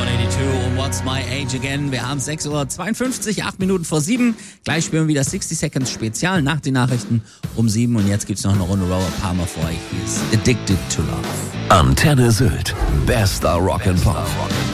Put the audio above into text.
Blink-182 und What's My Age Again. Wir haben 6:52 Uhr, 8 Minuten vor 7. Gleich spielen wir wieder 60 Seconds Spezial nach den Nachrichten um 7. Und jetzt gibt's noch eine Runde Robert Palmer für euch. Hier ist Addicted to Love. Antenne Sylt. Bester Rock'n'Pop.